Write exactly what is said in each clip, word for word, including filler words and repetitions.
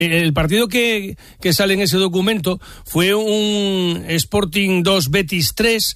El partido que, que sale en ese documento fue un Sporting dos Betis tres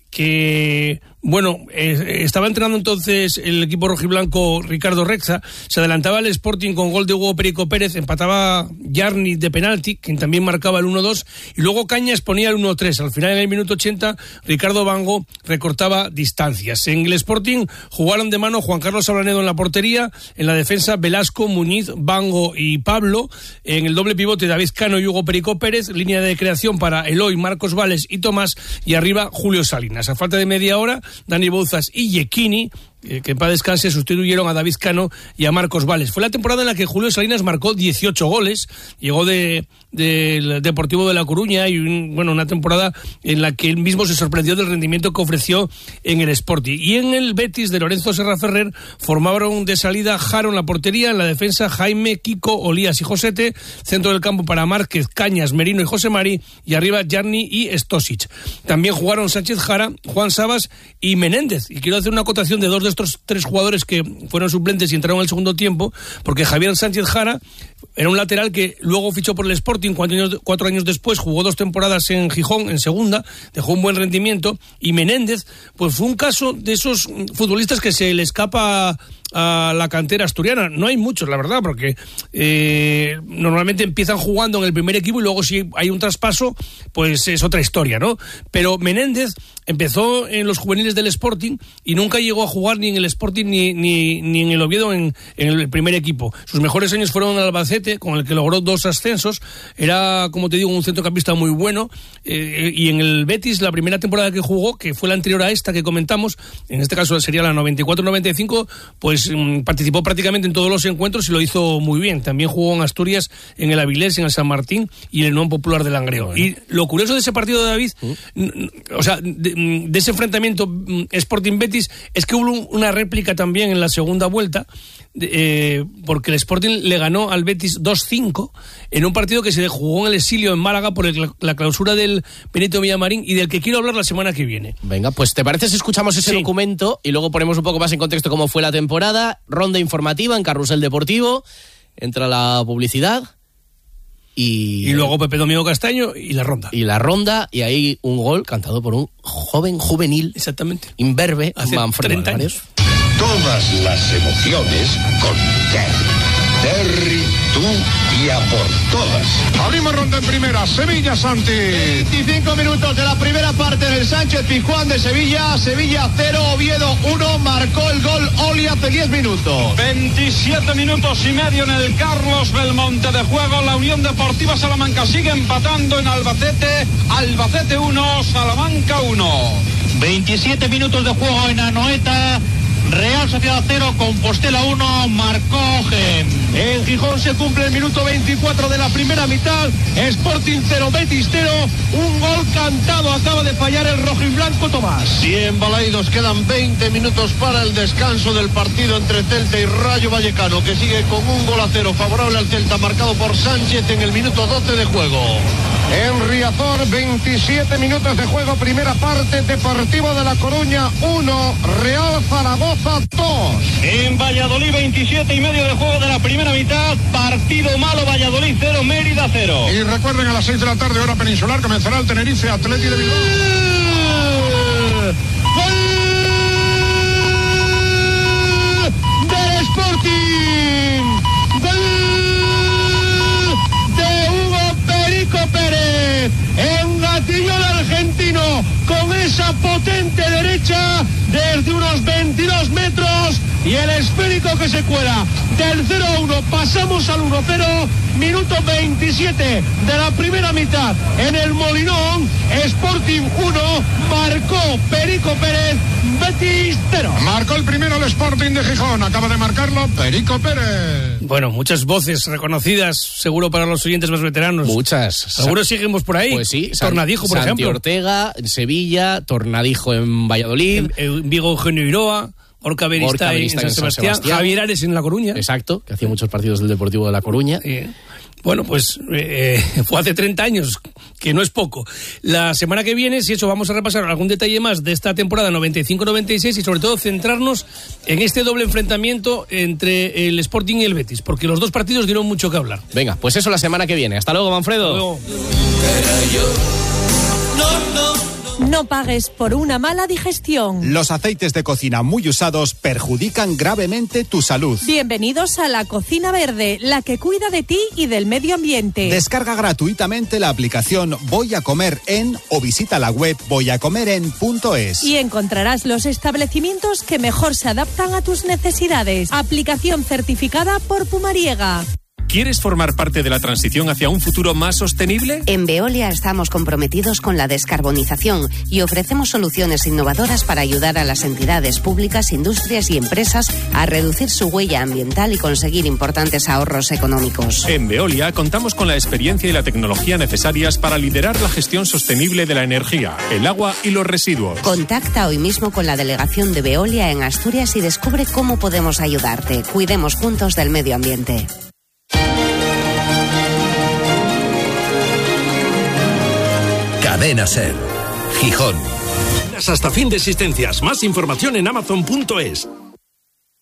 que... Bueno, eh, estaba entrenando entonces el equipo rojiblanco Ricardo Rexa, se adelantaba el Sporting con gol de Hugo Perico Pérez, empataba Jarni de penalti, quien también marcaba el uno dos, y luego Cañas ponía el uno tres. Al final, en el minuto ochenta, Ricardo Bango recortaba distancias. En el Sporting jugaron de mano Juan Carlos Ablanedo en la portería, en la defensa Velasco, Muñiz, Bango y Pablo, en el doble pivote David Cano y Hugo Perico Pérez, línea de creación para Eloy, Marcos Vales y Tomás, y arriba Julio Salinas. A falta de media hora, Dani Bouzas y Yekini, eh, que en paz descanse, sustituyeron a David Cano y a Marcos Vales. Fue la temporada en la que Julio Salinas marcó dieciocho goles, llegó de del Deportivo de La Coruña, y un, bueno, una temporada en la que él mismo se sorprendió del rendimiento que ofreció en el Sporting. Y en el Betis de Lorenzo Serra Ferrer formaron de salida Jaro en la portería, en la defensa Jaime, Kiko, Olías y Josete, centro del campo para Márquez, Cañas, Merino y José Mari, y arriba Jarni y Stosic. También jugaron Sánchez Jara, Juan Sabas y Menéndez. Y quiero hacer una acotación de dos de estos tres jugadores que fueron suplentes y entraron en el segundo tiempo, porque Javier Sánchez Jara era un lateral que luego fichó por el Sporting cuatro años, cuatro años después, jugó dos temporadas en Gijón, en segunda, dejó un buen rendimiento, y Menéndez, pues fue un caso de esos futbolistas que se le escapa a la cantera asturiana. No hay muchos, la verdad, porque eh, normalmente empiezan jugando en el primer equipo y luego si hay un traspaso, pues es otra historia, ¿no? Pero Menéndez empezó en los juveniles del Sporting y nunca llegó a jugar ni en el Sporting ni, ni, ni en el Oviedo en, en el primer equipo. Sus mejores años fueron en Albacete, con el que logró dos ascensos. Era, como te digo, un centrocampista muy bueno, eh, y en el Betis, la primera temporada que jugó, que fue la anterior a esta que comentamos, en este caso sería la noventa y cuatro noventa y cinco, pues participó prácticamente en todos los encuentros y lo hizo muy bien. También jugó en Asturias, en el Avilés, en el San Martín y en el Unión Popular de Langreo. Bueno. Y lo curioso de ese partido de David, ¿Mm? o sea, de, de ese enfrentamiento Sporting-Betis, es que hubo una réplica también en la segunda vuelta, eh, porque el Sporting le ganó al Betis dos cinco en un partido que se jugó en el exilio en Málaga por el, la clausura del Benito Villamarín, y del que quiero hablar la semana que viene. Venga, pues ¿te parece si escuchamos ese sí. documento y luego ponemos un poco más en contexto cómo fue la temporada? Ronda informativa en Carrusel Deportivo, entra la publicidad y... Y luego Pepe Domingo Castaño y la ronda. Y la ronda, y ahí un gol cantado por un joven juvenil. Exactamente. Imberbe, hace Manfredo treinta años. Todas las emociones con Terry. Terry, tú y a por todas. Abrimos ronda en primera, Sevilla Santi. veinticinco minutos de la primera parte del Sánchez Pizjuán de Sevilla. Sevilla cero, Oviedo uno. Marcó el gol Oli hace diez minutos. veintisiete minutos y medio en el Carlos Belmonte de juego. La Unión Deportiva Salamanca sigue empatando en Albacete. Albacete uno, Salamanca uno. veintisiete minutos de juego en Anoeta. Real Sociedad cero, Compostela uno, marcó Gen. En Gijón se cumple el minuto veinticuatro de la primera mitad. Sporting cero, Betis cero. Un gol cantado, acaba de fallar el rojiblanco Tomás. cien balaídos, quedan veinte minutos para el descanso del partido entre Celta y Rayo Vallecano, que sigue con un gol a cero favorable al Celta, marcado por Sánchez en el minuto doce de juego. En Riazor, veintisiete minutos de juego, primera parte, Deportivo de La Coruña uno, Real Zaragoza dos. En Valladolid, veintisiete y medio de juego de la primera mitad, partido malo, Valladolid cero, Mérida cero. Y recuerden, a las seis de la tarde, hora peninsular, comenzará el Tenerife Atleti de Bilbao. ¡Gol! ¡Del Sporting! ¡Gol de Hugo Perico Pérez! Engatilló el argentino con esa potente derecha desde unos veintidós metros, y el esférico que se cuela del cero a uno. Pasamos al uno cero, minuto veintisiete de la primera mitad en el Molinón. Sporting uno, marcó Perico Pérez. Betis cero. Marcó el primero el Sporting de Gijón, acaba de marcarlo Perico Pérez. Bueno, muchas voces reconocidas, seguro para los oyentes más veteranos. Muchas. Seguro seguimos por ahí. Pues sí. Tornadijo, por Santi ejemplo. Ortega en Sevilla, Tornadijo en Valladolid. En, en Vigo, Eugenio Iroa. Orca Beristain en, en San, San Sebastián, Sebastián, Javier Ares en La Coruña. Exacto, que hacía muchos partidos del Deportivo de La Coruña. Eh, bueno, pues eh, fue hace treinta años que no es poco. La semana que viene, si eso, vamos a repasar algún detalle más de esta temporada noventa y cinco noventa y seis y sobre todo centrarnos en este doble enfrentamiento entre el Sporting y el Betis, porque los dos partidos dieron mucho que hablar. Venga, pues eso la semana que viene. Hasta luego, Manfredo. Hasta luego. No pagues por una mala digestión. Los aceites de cocina muy usados perjudican gravemente tu salud. Bienvenidos a La Cocina Verde, la que cuida de ti y del medio ambiente. Descarga gratuitamente la aplicación Voy a Comer En o visita la web voy a comer en punto es. Y encontrarás los establecimientos que mejor se adaptan a tus necesidades. Aplicación certificada por Pumariega. ¿Quieres formar parte de la transición hacia un futuro más sostenible? En Veolia estamos comprometidos con la descarbonización y ofrecemos soluciones innovadoras para ayudar a las entidades públicas, industrias y empresas a reducir su huella ambiental y conseguir importantes ahorros económicos. En Veolia contamos con la experiencia y la tecnología necesarias para liderar la gestión sostenible de la energía, el agua y los residuos. Contacta hoy mismo con la delegación de Veolia en Asturias y descubre cómo podemos ayudarte. Cuidemos juntos del medio ambiente. Cadena Ser, Gijón. Hasta fin de existencias. Más información en amazon punto es.